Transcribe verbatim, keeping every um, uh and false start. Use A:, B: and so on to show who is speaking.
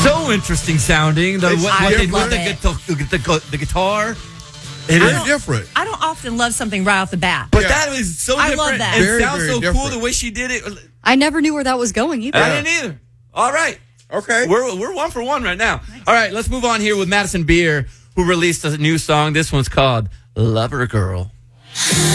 A: So interesting sounding. The,
B: It's
A: what, what they do with
B: different.
A: the, gu- the, the, the guitar. It
B: Very
A: is.
B: different.
C: I don't often love something right off the bat.
A: But
B: Yeah.
A: that was so
C: I
A: different.
C: love that.
A: It
B: Very,
A: sounds
B: very
A: so cool
B: different.
A: the way she did it.
D: I never knew where that was going either.
A: I didn't either. All right.
B: Okay.
A: We're, we're one for one right now. All right, let's move on here with Madison Beer, who released a new song. This one's called Lover Girl.